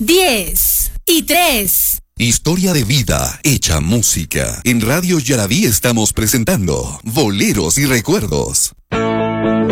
10 y 3. Historia de vida hecha música. En Radio Yaraví estamos presentando Boleros y Recuerdos.